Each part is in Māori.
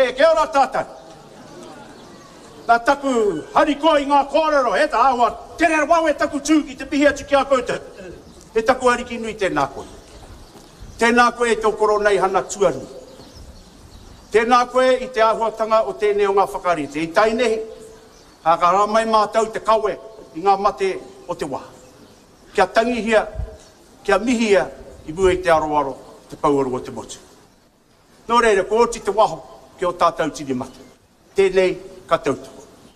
ke ora tātai. Nā taku harikoa I ngā kōrero, he ta awa, tere wawe taku tū ki te pihi atu ki a koutou. He taku hariki nui tēnā koe. Tēnā koe tō koro nei hana tuaru. Tēnā koe I te āhuatanga o tēnei o ngā whakarite. I tainehi, haka ramai mātau te kawe I ngā mate o te wā. Kia tangihia, kia mihia I mua I te aroaro, te pauaru o te motu. Nō reira, ko oti te waho ki o tātou tiri mate. Tēnei ka tautoko.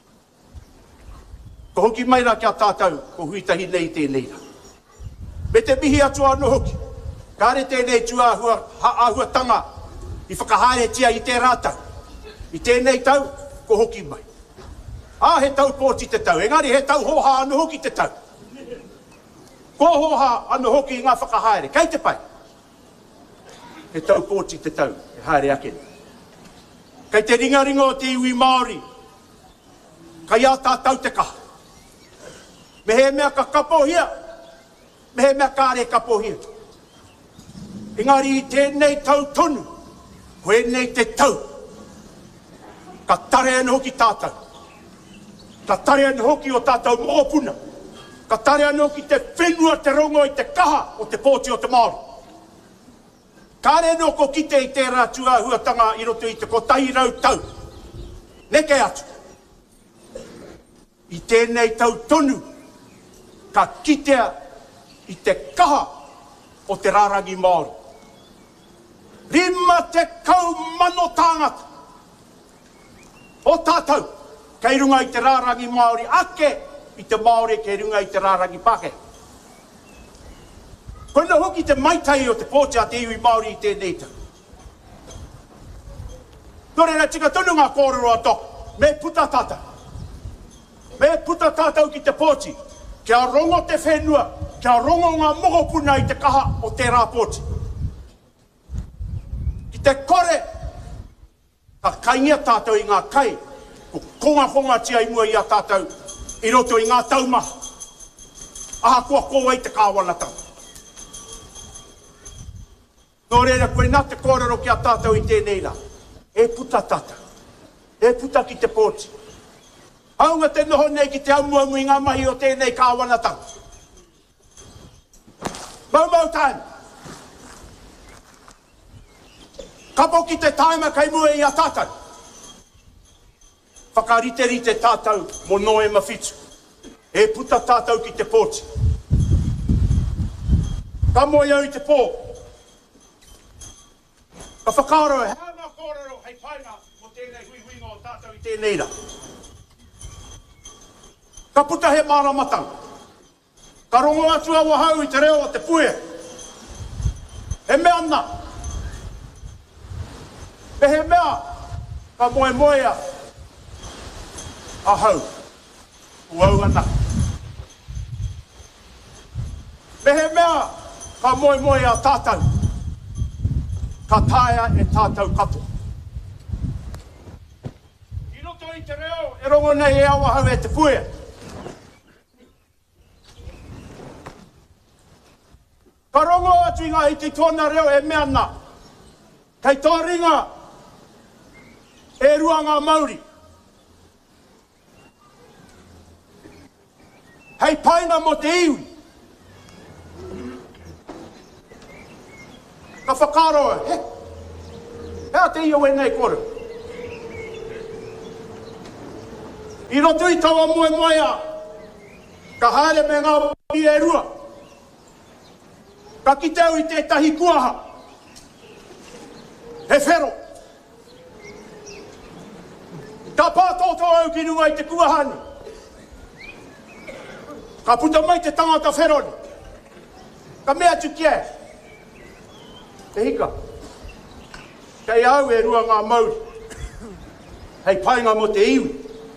Ko hoki mai rā kia tātou, ko huitahi nei tēnei rā. Me te mihi atu anu hoki, kāre tēnei tu āhuatanga I whakahaere tia I te rātau. I tēnei tau, ko hoki mai. He tau pōti te tau, engari he tau hoha anu hoki te tau. Ko hoha anu hoki I ngā whakahaere, kei te pai. He tau pōti te tau, e haere ake. Kei te ringaringa o te iwi Māori, kai a tātau te kaha. Me he mea ka kapohia, me he mea kāre kapohia. Engari I tēnei tau tonu, koe nei te tau. Ka tare anu hoki tātau. Ka tare anu hoki o tātau mōpuna. Ka tare anu hoki te whenua te rongo I te kaha o te pōti o te Māori. Kāre no ko kite I tērā tuahuatanga I roto I te kotahi rau tau. Neke atu. I tēnei tau tonu, ka kitea I te kaha o te rārangi Māori. Rima te kau mano tāngata. O tātou, kei runga I te rārangi Māori ake, I te Māori kei runga I te rārangi Pākehā. Koe na hoki te maitai o te pōti a te iwi Māori I tēnei tau. Nō reira tika tonu ngā kōrero ato, me puta tātou. Me puta tātou ki te pōti, kia rongo te whenua, kia rongo ngā mohopuna I te kaha o te rā pōti. Ki te kore, ka kaingia tātou I ngā kai, ko konga honga tia I mua I a tātou, I roto I ngā taumaha. Aha kua koa I te kāwanatanga. Nō reira, koe nā te kōrero ki a tātou I tēnei rā. E puta tātou. E puta ki te pōti. Aunga te noho nei ki te aumuamu I ngā mahi o tēnei kāwanatanga. Mau tāna. Kapo ki te taima kai mua I a tātou. Whakarite tātou mo noe mawhitu. E puta tātou ki te pōti. Ka moe au I te pō. Ka whakaro e hana kōrero hei painga mo tēnei huihuinga o tātou I tēnei rā. Ka puta he māramatanga. Ka rongo atu awa hau I te reo o te puea. He mea ana. Me he mea ka moe a hau. Uau ana. Me he mea ka moe a tātou. Ka tāia e tātou kato. I roto I te reo, e rongo nei e awa hau e te puea. Ka rongo atu inga I te tōna reo e mea nā. Kei tō ringa e rua ngā Māori. Hei painga mo te iwi. Ka whakaro e, hea te io e nei kore. I roto I tawa moe a, ka haere me ngā I e rua. Ka kiteu I te tahi kuaha. He whero. Ka pātoto au ki runga I te kuahani. Ka puta mai te tangata wheroni. Ka mea tu kia. Te hika. Kei au e rua ngā Māori. Hei painga mo te iwi.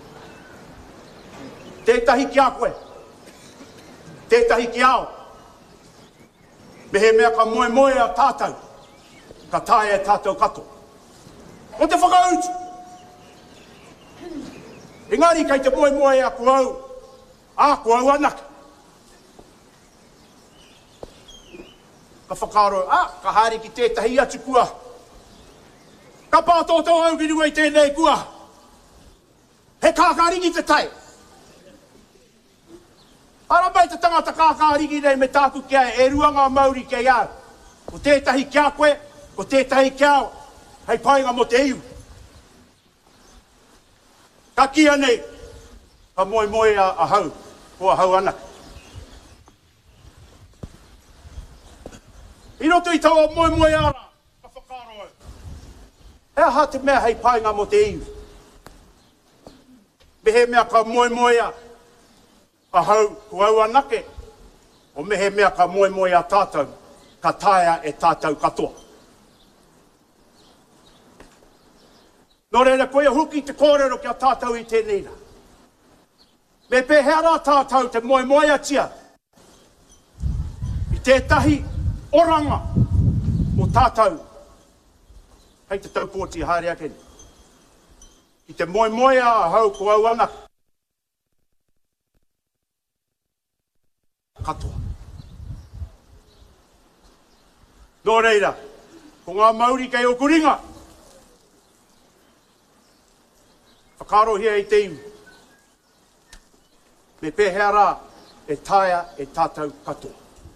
Tētahi ki a koe. Tētahi ki ao. Me he mea ka moe a tātou. Ka tāia e tātou kato. O te whakautu. Engari kei te moe a kuau. A kuau anaka. Ka whakaro, ka haere ki tētahi atu kua. Ka pātoto au ki rua i tēnei kua. He kākāriki te tai. Ara mai te tangata kākāriki nei me tāku kia e ruanga mauri kia iau. Ko tētahi kia koe, ko tētahi kia hei painga mo te iu. Ka kia nei, ka moe moe a hau, ko a hau anaka. I roto i taua moe moe ara, ka whakaro au. E aha te mea hei painga mo te iu. Me he mea ka moe moe a hau, ko au anake. O me he mea ka moe moe a tātou, ka taia e tātou katoa. Nō reira koe huki te kōrero ki a tātou i tēnei rā. Me pēhera tātou te moe moe a tia. I tētahi oranga o tātou. Hei te taupōti haere ake ni. I te moe moe a hau ko au anaka. Katoa. Nō reira, ko ngā Māori kei o kuringa. Whakaro hia i te iu. Me pēhera e taia e tātou katoa.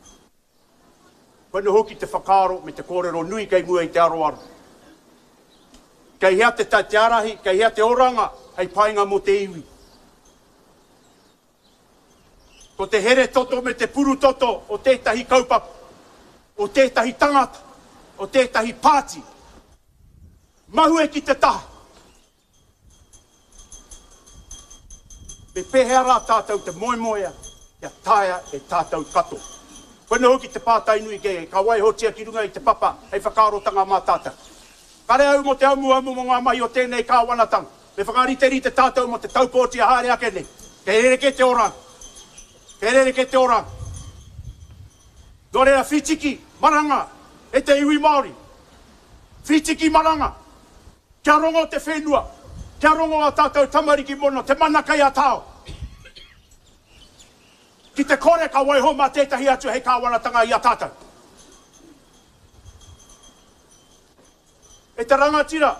Whanu hoki te whakaro me te kōrero nui kei mua i te aroaro. Kei hea te tatiarahi, kei hea te oranga, hei painga mo te iwi. Ko te here toto me te puru toto o tētahi kaupapa, o tētahi tangata, o tētahi pāti. Mahu e ki te taha. Me pēhera tātou te moe moea, ia taia e tātou katoa. Whanu hoki te pātai nui kei, ka wai hotia ki runga i te papa, hei whakarotanga mā tātou. Kare au mo te amu mo ngā mai o tēnei kāwanatanga. Me whakarite te tātou mo te taupōti a haere ake nei. Kei rereke te orang. Kei rereke te orang. Nō reira whitiki, maranga, e te iwi Māori. Whitiki maranga. Kia rongo te whenua. Kia rongo a tātou tamariki mono, te manakai a tāo. Ki te kore ka waiho mā tētahi atu hei kāwanatanga i a tātou. E te rangatira.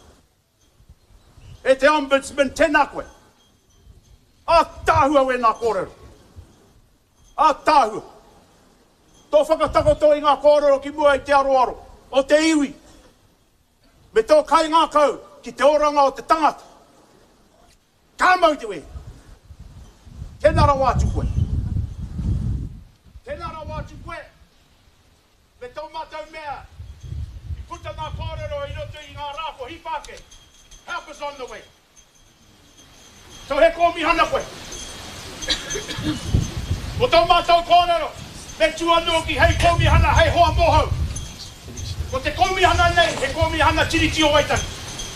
E te ombudsman tēnā koe. A tāhua we nā kōrero. A tāhua. Tō whakatakoto i ngā kōrero ki mua i te aroaro. O te iwi. Me tō kai ngā kau ki te oranga o te tangata. Ka mau te we. Tēnara wātu koe. Tēnara wātu koe. Me tō mātou mea. Puta ngā kōrero i roto i ngā rāko hipake. Help us on the way. So he kōmi hana koe. O tō mātou kōrero, me tuanu ki hei kōmi hana hei hoa mohau. O te kōmi hana nei, he kōmi hana tiriti o waitani.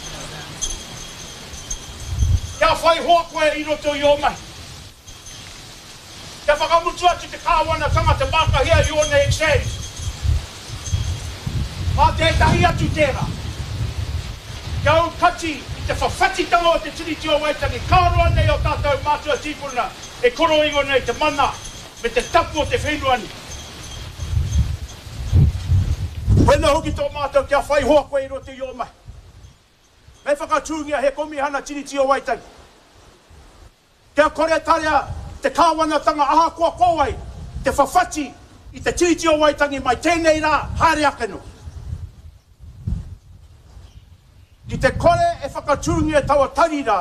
Kia whai hoa koe i roto i o mai. Kia whakamutu atu te kāwana tanga te maka hea i o nei exchange. Mā tētahi atu tērā. Kia au kati i te whawhatitanga o te tiriti o Waitangi. Kāroa nei o tātou mātua tīpuna e koro ingo nei te mana me te tapu o te whenuani. Whena hoki tō mātou kia whai hoa koe i roto i o mai. Me whakatūngia he komi hana tiriti o Waitangi. Kia kore tarea te kāwanatanga aha kua kōwai, te whawhati i te tiriti o Waitangi mai tēnei rā haere akeno. Ki te kore e whakatūngia taua tarira.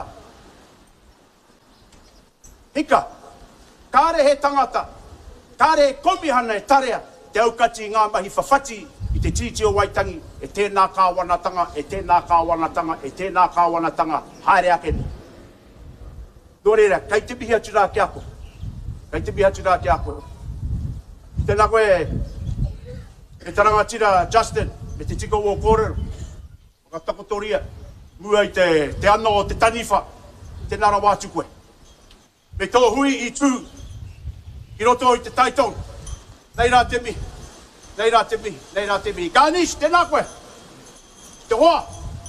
Hika, kāre he tangata, kāre he komihana e tarea, te aukati ngā mahi whawhati i te tiriti o Waitangi, e tēnā kāwanatanga, e tēnā kāwanatanga, e tēnā kāwanatanga, haere akeni. Nō reira, kai te mihi atu rā ki ako. Kai te mihi atu rā ki ako. Tēnā koe, e tarangatira Justin, me te tika o kōrero. Takotoria, mua i te ano o te taniwha, te nara wātu koe. Me tō hui i tū, i roto i te taitong. Nei rā te mihi, nei rā te mihi, nei rā te mihi. Garnish, tēnā koe. Te hoa.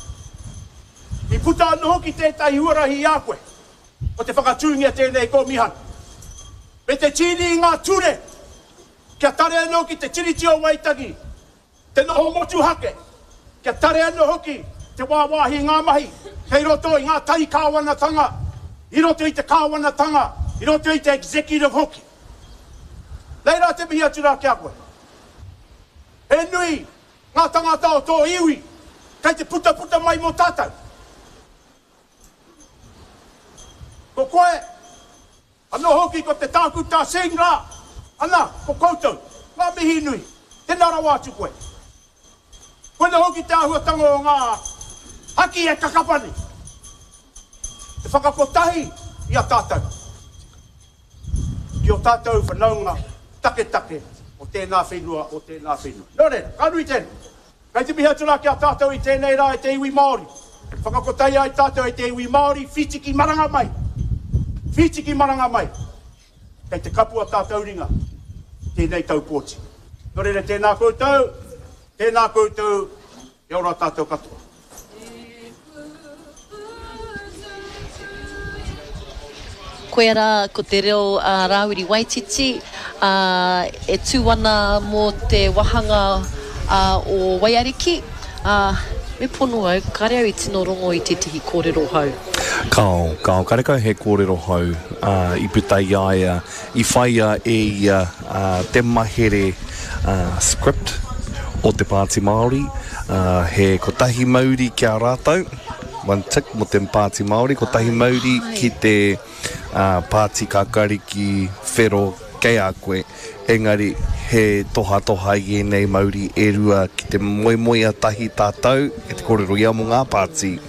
I puta anu hoki tētai huarahi i a koe. O te whakatūngia tēnei ko mihan. Me te tini i ngā ture. Kia tare anu ki te tiriti o Waitangi. Te noho motu hake. Kia tare anu hoki te wāwahi ngā mahi, kei roto i ngā tai kāwanatanga, i roto i te kāwanatanga, i roto i te executive hoki. Leira te mihi atu rā kia koe. E nui, ngā tangata o tō iwi, kei te puta mai mo tātou. Ko koe, ano hoki ko te tāku tā sing rā, ana, ko koutou, ngā mihi nui, tēnā rawa atu koe. Koe na hoki te ahuatanga o ngā haki e kakapani. Te whakakotahi i a tātou. Ki o tātou whanaunga take o tēnā whenua, o tēnā whenua. Nō re, kanui tēnā. Kei te mihi atura ki a tātou i tēnei rā e te iwi Māori. Whakakotahi ai tātou e te iwi Māori, whitiki maranga mai. Whitiki maranga mai. Kei te kapua tātou ringa, tēnei tau pōti. Nō re, tēnā koutou, e ora tātou katoa. Koe ara, ko te reo Rāwiri Waititi, e tūwana mō te wahanga o Waiariki. Me pono au, kare au I tino rongo I te tihi kōrero hau. Kao, kare kau he kōrero hau, I putai aia, I whaia e te mahere script o te Pāti Māori, he kotahi mauri kia rātou, one tick mo te Pāti Māori, kotahi mauri ki te Pāti Kakariki whero kei a koe, engari he toha I nei mauri e rua ki te moe tahi tātou, e te kōrero ia mo ngā Pāti,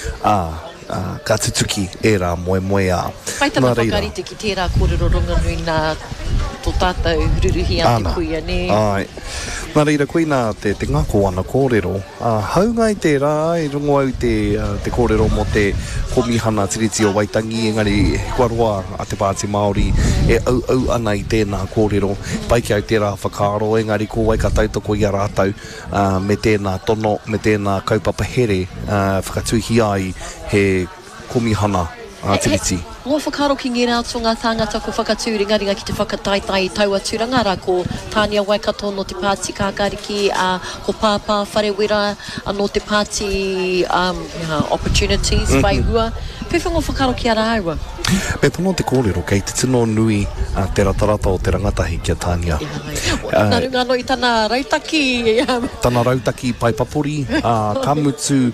ka tutuki e rā moe a. Pai tana whakarite ki tērā kōrero ronganui nā tō tātou ruruhi a te kuia, ne? Ai. Nā reira, koe nā te ngako ana kōrero. Haungai te rā, e rungo au te kōrero mo te komihana tiriti o Waitangi, engari kuaroa a te Pāti Māori, e au ana I tēnā kōrero. Pai ki au tērā whakaro, engari ko wai ka tautoko I a rātou, me tēnā tono, me tēnā kaupapa here, whakatuhi ai he komihana tiriti. Ngō whakaro ki ngē rātou ngā tāngata ko whakatūringa ki te whakataitai taua tūranga rā ko Tānia Waikato no te Pāti Kakariki, ko Pāpā Wharewera no te Pāti opportunities, whaihua. Pewhi ngō whakaro ki a rāua? Me pono te kōrero kei te tino nui te ratarata o te rangatahi kia Tānia. Nā runga no I tana rautaki. Tana rautaki pai papuri, ka mutu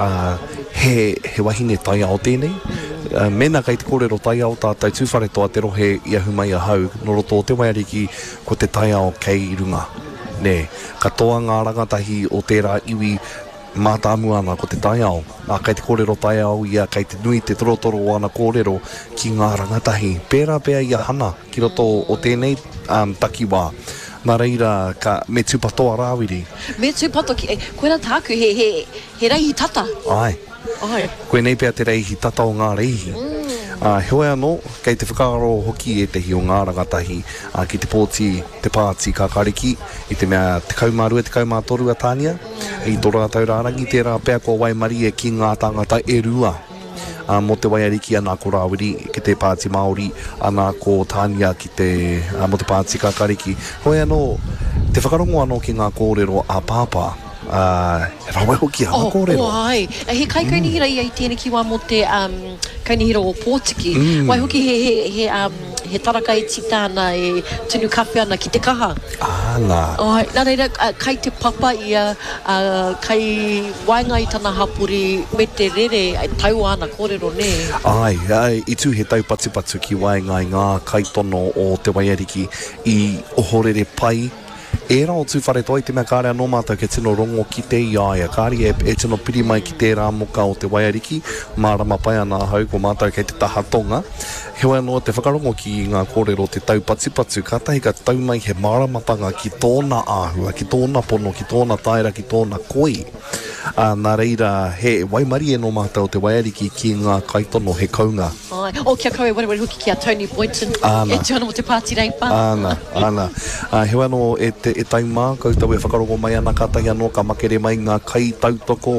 he wahine tai ao tēnei. Mena kei te kōrero tai ao tātou tūwhare toa te rohe I ahumai a hau, no roto o te Waiariki ko te tai ao kei I runga. Ne, katoa ngā rangatahi o tērā iwi mātāmu ana ko te tai ao. Kei te kōrero tai ao ia, kei te nui te torotoro ana kōrero ki ngā rangatahi. Pērā pēr ia hana ki roto o tēnei takiwā. Nā reira, me tūpatoa Rāwiri. Me tūpato ki, koe rā tāku he reihi tata. Ai. Koe nei pēr te reihi tata o ngā reihi. Heoi anō, kei te whakaaro hoki e te hi o ngā rangatahi ki te pōti, te Pāti Kakariki, I te mea te kaumārua, te kaumātoru a Tānia, I tō rātou rārangi tērā pēr ko Waimari e ki ngā tāngata e rua. Mo te Waiariki ana ko Rāwiri ki te Pāti Māori, ana ko Tānia ki te, mo te Pāti Kakariki. Hoi anō, te whakarongo anō ki ngā kōrero a Pāpā. Rawe hoki ana kōrero. Ai, he kai kaunihira I tēnei ki wā mo te kaunihira o Pōtiki. Wai hoki he taraka e titāna e tunu kape ana ki te kaha. Nā. Ai, nā reira, kai te papa ia, kai wainga I tana hapuri me te rere, tau ana kōrero ne. Ai, I tū he tau patu ki wainga I ngā kaitono o te Waiariki I ohorere pai. E rā o tūwhare toa I te mea kāre anō mātou ke tino rongo ki te iaia. Kāri e tino piri mai ki te rā moka o te Waiariki, mārama pai ana hau ko mātou kei te tahatonga. Heoi anō te whakarongo ki ngā kōrero te tau patu, kātahi ka tau mai he māramatanga ki tōna āhua, ki tōna pono, ki tōna taira, ki tōna koi. Nā reira, he Waimari e nō mātou te Waiariki ki ngā kaitono he kaunga. Ai, o kia koe wari hoki ki a Tony Boynton, e tuana mo te Pāti Reipa. Ana. Heoi anō e tau mā, koutou e whakarongo mai ana kātahi anō ka makere mai ngā kai tautoko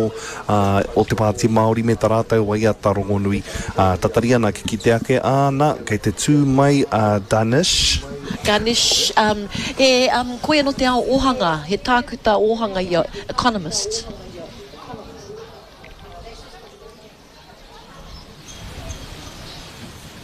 o te Pāti Māori me tā rātou wai a tarongo nui. Tatari ana ki te ake, kei te tū mai Danish. Koe anō te ao ohanga, he tākuta ohanga I a Economist.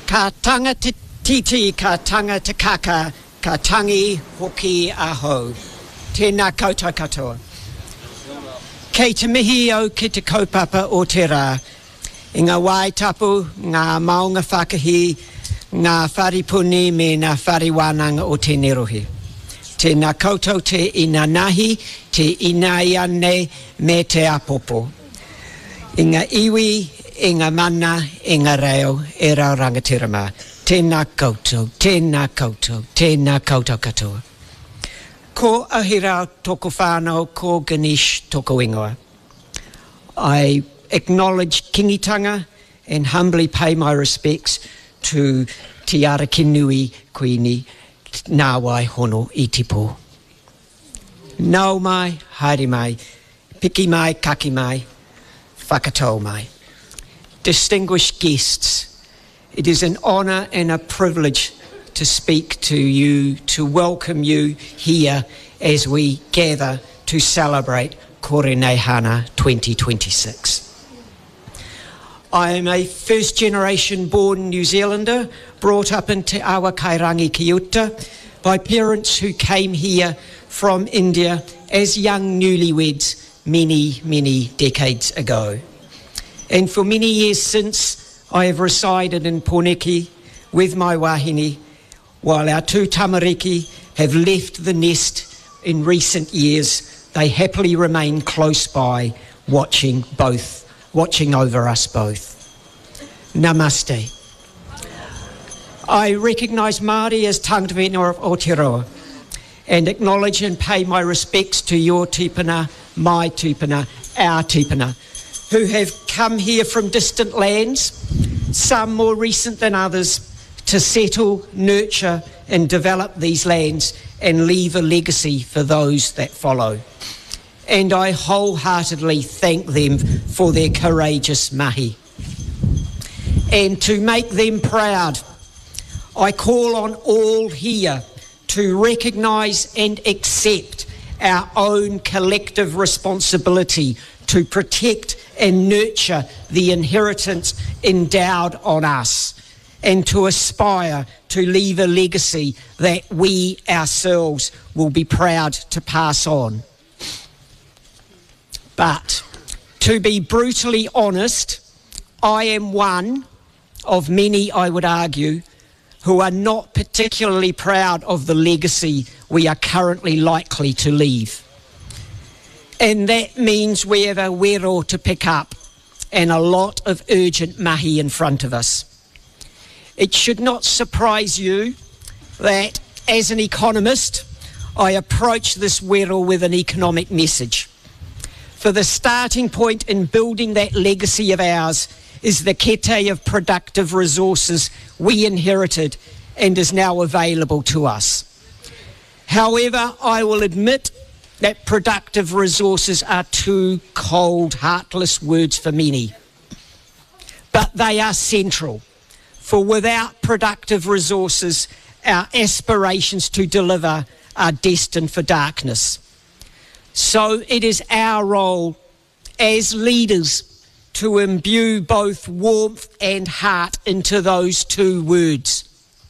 Ka tanga te titi, ka tanga te kaka, ka tangi hoki aho. Tēnā koutou katoa. Kei te mihi au ki te kaupapa o te rā. I ngā waitapu, ngā maunga whakahi, ngā wharipuni me ngā whariwānanga o tēnei rohe. Tēnā koutou te ina nahi, te ina iane me te apopo. I ngā iwi, i ngā mana, i ngā reo, e rau rangatira. Tēnā koutou, tēnā koutou, tēnā koutou katoa. Ko Ahirau toko whānau, ko Ganesh toko ingoa. I acknowledge kingitanga and humbly pay my respects to Te Ara Kinui Kuini Ngāwai Hono i Tipo. Nau mai, haere mai, piki mai, kaki mai, whakatau mai. Distinguished guests, it is an honour and a privilege to speak to you, to welcome you here as we gather to celebrate Korenehana 2026. I am a first-generation born New Zealander, brought up in Te Awa Kairangi ki Uta by parents who came here from India as young newlyweds many, many decades ago. And for many years since, I have resided in Pōneke with my wahine, while our two tamariki have left the nest in recent years. They happily remain close by, watching over us both. Namaste. I recognise Māori as tangata whenua of Aotearoa and acknowledge and pay my respects to your tupuna, my tupuna, our tupuna, who have come here from distant lands, some more recent than others, to settle, nurture and develop these lands and leave a legacy for those that follow. And I wholeheartedly thank them for their courageous mahi. And to make them proud, I call on all here to recognise and accept our own collective responsibility to protect and nurture the inheritance endowed on us, and to aspire to leave a legacy that we ourselves will be proud to pass on. But to be brutally honest, I am one of many, I would argue, who are not particularly proud of the legacy we are currently likely to leave. And that means we have a wero to pick up and a lot of urgent mahi in front of us. It should not surprise you that, as an economist, I approach this wero with an economic message. For the starting point in building that legacy of ours is the kete of productive resources we inherited and is now available to us. However, I will admit that productive resources are two cold, heartless words for many. But they are central. For without productive resources, our aspirations to deliver are destined for darkness. So it is our role as leaders to imbue both warmth and heart into those two words.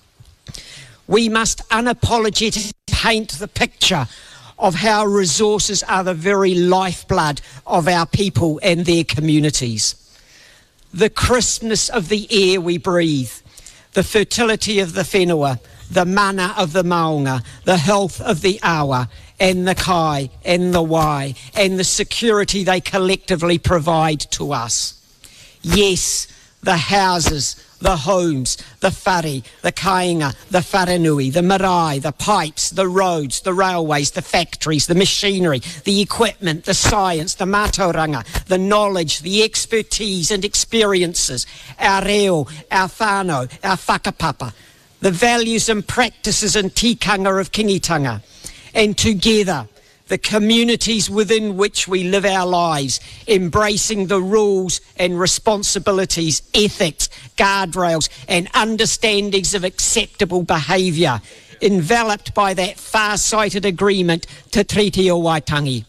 We must unapologetically paint the picture of how resources are the very lifeblood of our people and their communities. The crispness of the air we breathe, the fertility of the whenua, the mana of the maunga, the health of the awa, and the kai, and the wai, and the security they collectively provide to us. Yes, the houses, the homes, the whare, the kāinga, the wharenui, the marae, the pipes, the roads, the railways, the factories, the machinery, the equipment, the science, the mātauranga, the knowledge, the expertise and experiences, our reo, our whānau, our whakapapa, the values and practices and tikanga of kingitanga, and together the communities within which we live our lives, embracing the rules and responsibilities, ethics, guardrails and understandings of acceptable behaviour, enveloped by that far-sighted agreement Te Treaty o Waitangi.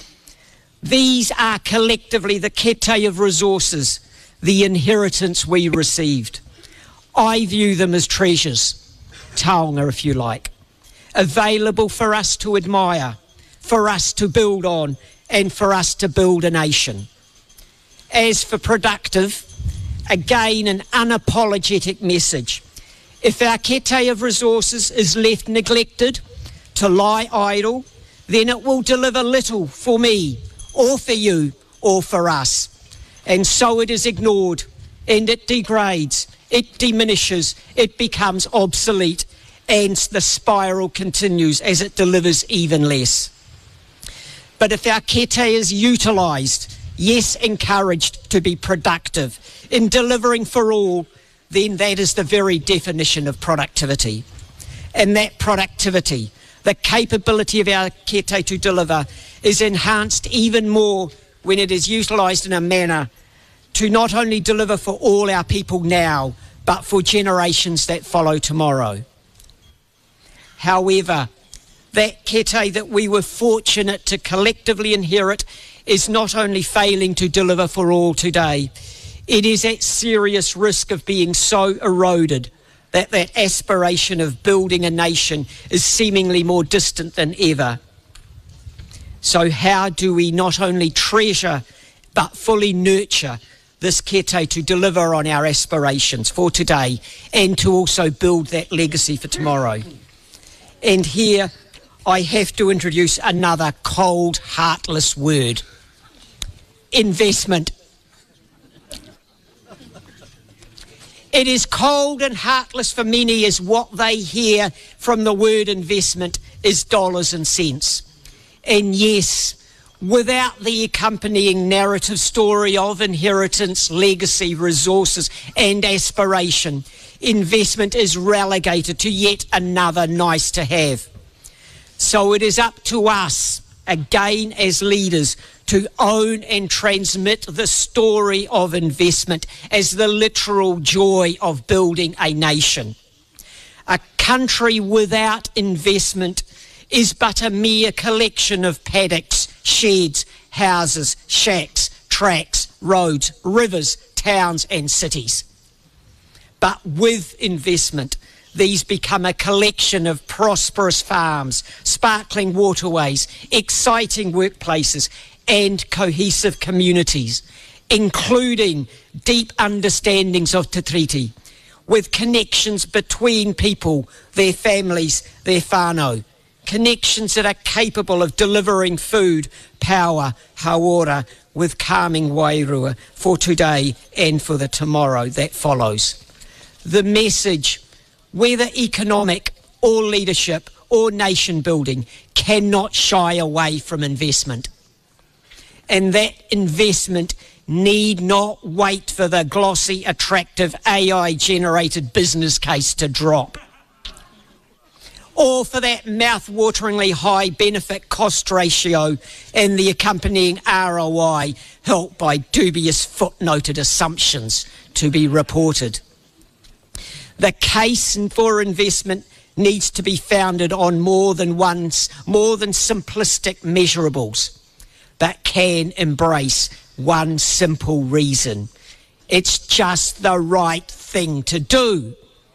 These are collectively the kete of resources, the inheritance we received. I view them as treasures, taonga if you like, available for us to admire, for us to build on, and for us to build a nation. As for productive, again an unapologetic message. If our kete of resources is left neglected to lie idle, then it will deliver little for me, or for you, or for us. And so it is ignored, and it degrades, it diminishes, it becomes obsolete, and the spiral continues as it delivers even less. But if our kete is utilised, yes, encouraged to be productive in delivering for all, then that is the very definition of productivity. And that productivity, the capability of our kete to deliver, is enhanced even more when it is utilised in a manner to not only deliver for all our people now, but for generations that follow tomorrow. However, that kete that we were fortunate to collectively inherit is not only failing to deliver for all today, it is at serious risk of being so eroded that that aspiration of building a nation is seemingly more distant than ever. So how do we not only treasure but fully nurture this kete to deliver on our aspirations for today and to also build that legacy for tomorrow? And here I have to introduce another cold, heartless word: investment. It is cold and heartless for many as what they hear from the word investment is dollars and cents. And yes, without the accompanying narrative story of inheritance, legacy, resources and aspiration, investment is relegated to yet another nice to have. So it is up to us, again as leaders, to own and transmit the story of investment as the literal joy of building a nation. A country without investment is but a mere collection of paddocks, sheds, houses, shacks, tracks, roads, rivers, towns and cities. But with investment, these become a collection of prosperous farms, sparkling waterways, exciting workplaces and cohesive communities, including deep understandings of Te Tiriti, with connections between people, their families, their whānau, connections that are capable of delivering food, power, hauora, with calming wairua for today and for the tomorrow that follows. The message, whether economic or leadership or nation building, cannot shy away from investment. And that investment need not wait for the glossy, attractive AI-generated business case to drop, or for that mouth-wateringly high benefit-cost ratio and the accompanying ROI helped by dubious footnoted assumptions to be reported. The case for investment needs to be founded on more than simplistic measurables that can embrace one simple reason: it's just the right thing to do.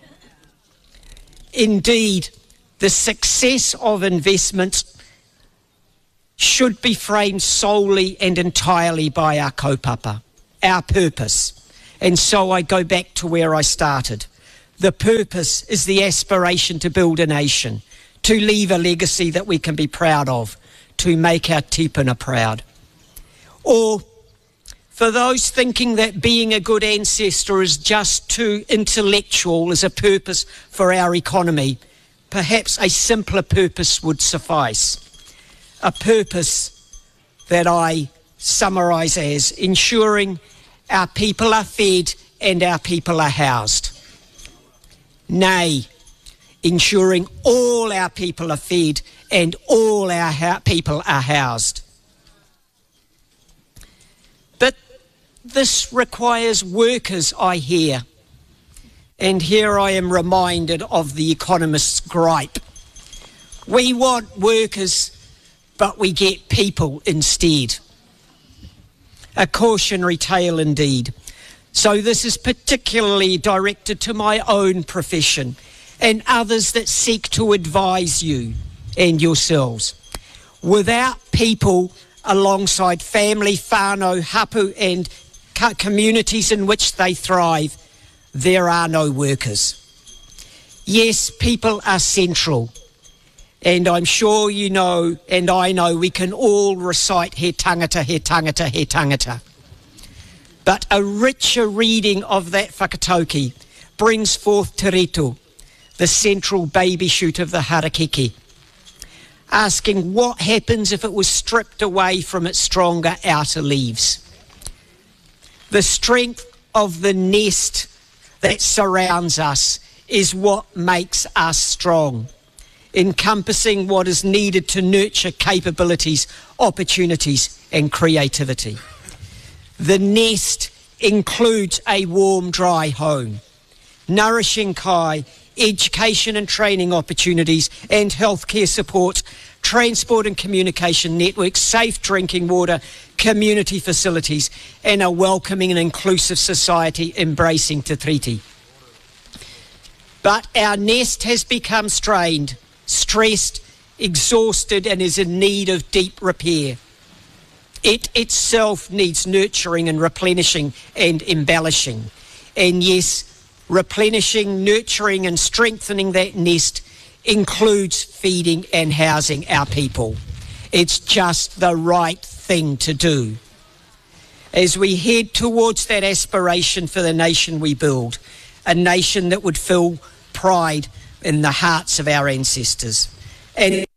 Indeed, the success of investments should be framed solely and entirely by our kaupapa, our purpose. And so I go back to where I started. The purpose is the aspiration to build a nation, to leave a legacy that we can be proud of, to make our tipuna proud. Or for those thinking that being a good ancestor is just too intellectual as a purpose for our economy, perhaps a simpler purpose would suffice. A purpose that I summarise as ensuring our people are fed and our people are housed. Nay, ensuring all our people are fed and all our people are housed. But this requires workers, I hear. And here I am reminded of the economist's gripe. We want workers, but we get people instead. A cautionary tale indeed. So this is particularly directed to my own profession and others that seek to advise you and yourselves. Without people alongside family, whānau, hapu and communities in which they thrive, there are no workers. Yes, people are central, and I'm sure you know, and I know, we can all recite he tangata, he tangata, he tangata. But a richer reading of that whakatauki brings forth te rito, the central baby shoot of the harakeke, asking what happens if it was stripped away from its stronger outer leaves. The strength of the nest that surrounds us is what makes us strong, encompassing what is needed to nurture capabilities, opportunities and creativity. The nest includes a warm, dry home, nourishing kai, education and training opportunities and healthcare support, transport and communication networks, safe drinking water, community facilities, and a welcoming and inclusive society embracing Te Tiriti. But our nest has become strained, stressed, exhausted, and is in need of deep repair. It itself needs nurturing and replenishing and embellishing. And yes, replenishing, nurturing and strengthening that nest includes feeding and housing our people. It's just the right thing to do. As we head towards that aspiration for the nation we build, a nation that would feel pride in the hearts of our ancestors. And